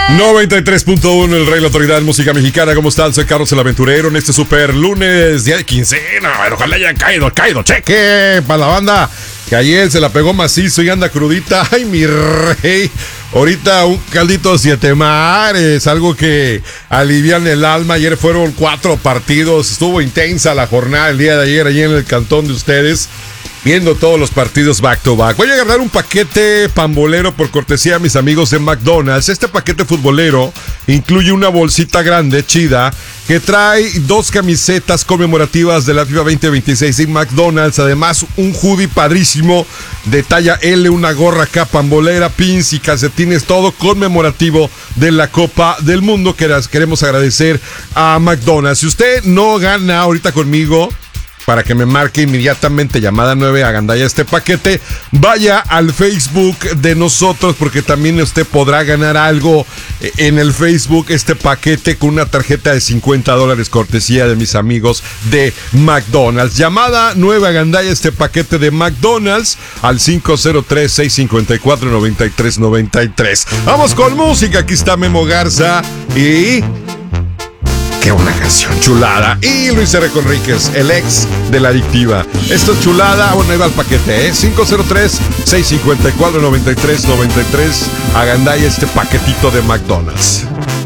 93.1 El Rey, la autoridad música mexicana. ¿Cómo están? Soy Carlos el Aventurero en este super lunes, día de quincena. Ojalá hayan caído, cheque para la banda que ayer se la pegó macizo y anda crudita. Ay, mi rey. Ahorita un caldito de 7 mares, algo que alivian el alma. Ayer fueron 4 partidos, estuvo intensa la jornada el día de ayer allí en el cantón de ustedes, viendo todos los partidos back to back. Voy a agarrar un paquete pambolero por cortesía a mis amigos de McDonald's. Este paquete futbolero incluye una bolsita grande, chida, que trae 2 camisetas conmemorativas de la FIFA 2026 de McDonald's. Además, un hoodie padrísimo de talla L, una gorra acá pambolera, pins y calcetines, todo conmemorativo de la Copa del Mundo, que queremos agradecer a McDonald's. Si usted no gana ahorita conmigo, para que me marque inmediatamente llamada 9 a Gandaya este paquete, vaya al Facebook de nosotros, porque también usted podrá ganar algo en el Facebook, este paquete con una tarjeta de $50 cortesía de mis amigos de McDonald's. Llamada 9 a Gandaya este paquete de McDonald's al 503-654-9393. Vamos con música, aquí está Memo Garza y... ¡qué buena canción! Chulada. Y Luis R. Conríquez, el ex de la adictiva. Esto es chulada. Bueno, ahí va el paquete, 503-654-9393. A Gandaya este paquetito de McDonald's.